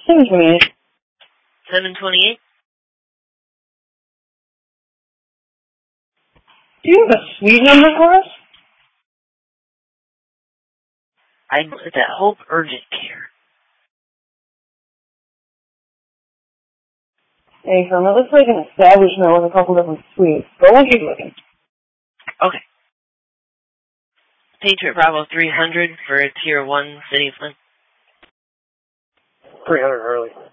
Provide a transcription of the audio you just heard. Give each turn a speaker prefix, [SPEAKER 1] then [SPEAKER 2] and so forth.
[SPEAKER 1] 728.
[SPEAKER 2] 728?
[SPEAKER 1] Do you have a suite number for us?
[SPEAKER 2] I know it's at Hope Urgent Care.
[SPEAKER 1] Hey, Herman, it looks like an establishment with a couple different suites, but we'll keep looking.
[SPEAKER 2] Okay. Patriot Bravo 300 for Tier 1, City of Flint.
[SPEAKER 3] 300 early.